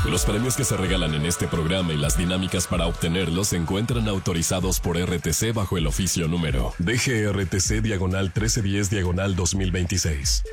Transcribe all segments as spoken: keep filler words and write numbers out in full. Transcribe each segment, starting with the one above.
Los premios que se regalan en este programa y las dinámicas para obtenerlos se encuentran autorizados por R T C bajo el oficio número D G R T C diagonal trece diez diagonal dos mil veintiséis.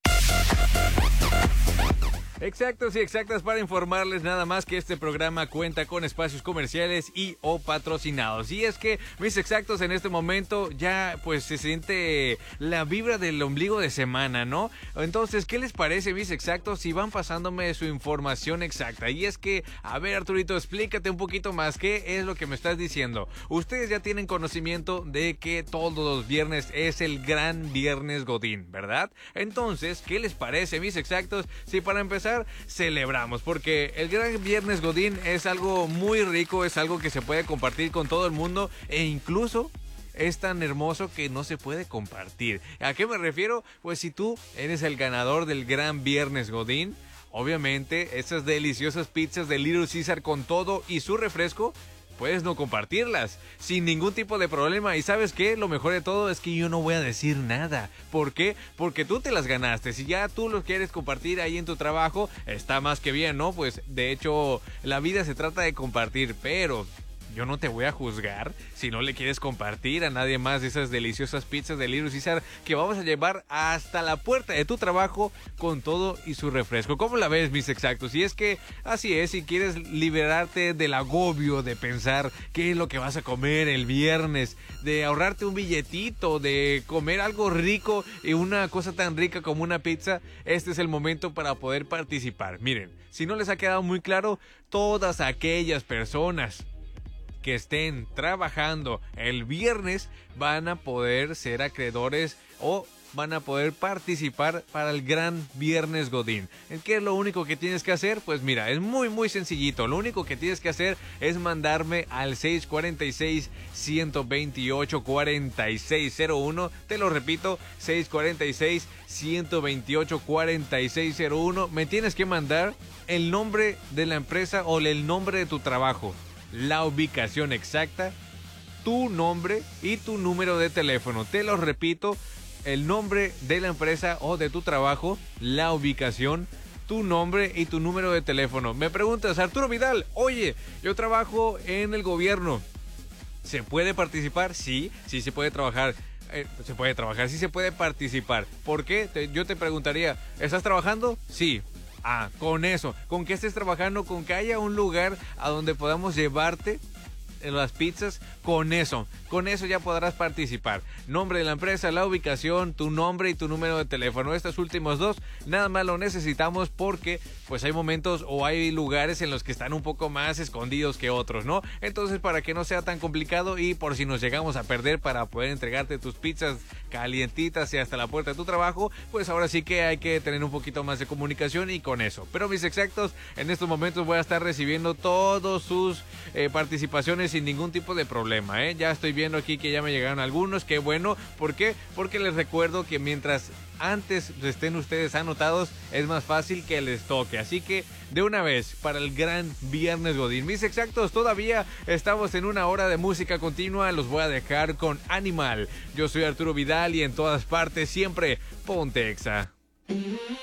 Exactos y exactas para informarles nada más que este programa cuenta con espacios comerciales y o patrocinados. Y es que, mis exactos, en este momento ya pues se siente la vibra del ombligo de semana, ¿no? Entonces, ¿qué les parece, mis exactos, si van pasándome su información exacta? Y es que, a ver, Arturito, explícate un poquito más, ¿qué es lo que me estás diciendo? Ustedes ya tienen conocimiento de que todos los viernes es el gran viernes Godín, ¿verdad? Entonces, ¿qué les parece, mis exactos, si para empezar celebramos? Porque el gran viernes Godín es algo muy rico, es algo que se puede compartir con todo el mundo e incluso es tan hermoso que no se puede compartir. ¿A qué me refiero? Pues si tú eres el ganador del gran viernes Godín, obviamente esas deliciosas pizzas de Little Caesar con todo y su refresco, puedes no compartirlas sin ningún tipo de problema. Y ¿sabes qué? Lo mejor de todo es que yo no voy a decir nada. ¿Por qué? Porque tú te las ganaste. Si ya tú los quieres compartir ahí en tu trabajo, está más que bien, ¿no? Pues de hecho la vida se trata de compartir, pero yo no te voy a juzgar si no le quieres compartir a nadie más de esas deliciosas pizzas de Little Caesar que vamos a llevar hasta la puerta de tu trabajo con todo y su refresco. ¿Cómo la ves, mis exactos? Y es que así es, si quieres liberarte del agobio de pensar qué es lo que vas a comer el viernes, de ahorrarte un billetito, de comer algo rico y una cosa tan rica como una pizza, este es el momento para poder participar. Miren, si no les ha quedado muy claro, todas aquellas personas que estén trabajando el viernes van a poder ser acreedores o van a poder participar para el gran viernes Godín. ¿Qué es lo único que tienes que hacer? Pues mira, es muy muy sencillito. Lo único que tienes que hacer es mandarme al seis cuatro seis, uno dos ocho, cuatro seis cero uno. Te lo repito, seis cuatro seis, uno dos ocho, cuatro seis cero uno. Me tienes que mandar el nombre de la empresa o el nombre de tu trabajo, la ubicación exacta, tu nombre y tu número de teléfono. Te lo repito, el nombre de la empresa o de tu trabajo, la ubicación, tu nombre y tu número de teléfono. Me preguntas, Arturo Vidal, oye, yo trabajo en el gobierno, ¿se puede participar? Sí, sí se puede trabajar. Eh, se puede trabajar, sí se puede participar. ¿Por qué? Te, yo te preguntaría, ¿estás trabajando? Sí. Ah, con eso, con que estés trabajando, con que haya un lugar a donde podamos llevarte las pizzas, con eso, con eso ya podrás participar. Nombre de la empresa, la ubicación, tu nombre y tu número de teléfono. Estos últimos dos, nada más lo necesitamos porque pues hay momentos o hay lugares en los que están un poco más escondidos que otros, ¿no? Entonces, para que no sea tan complicado y por si nos llegamos a perder para poder entregarte tus pizzas calientitas y hasta la puerta de tu trabajo, pues ahora sí que hay que tener un poquito más de comunicación y con eso. Pero mis exactos, en estos momentos voy a estar recibiendo todos sus eh, participaciones sin ningún tipo de problema, ¿eh? Ya estoy viendo aquí que ya me llegaron algunos, qué bueno. ¿Por qué? Porque les recuerdo que mientras antes estén ustedes anotados, es más fácil que les toque. Así que, de una vez, para el gran viernes Godín. Mis exactos, todavía estamos en una hora de música continua. Los voy a dejar con Animal. Yo soy Arturo Vidal y en todas partes siempre ponte Exa.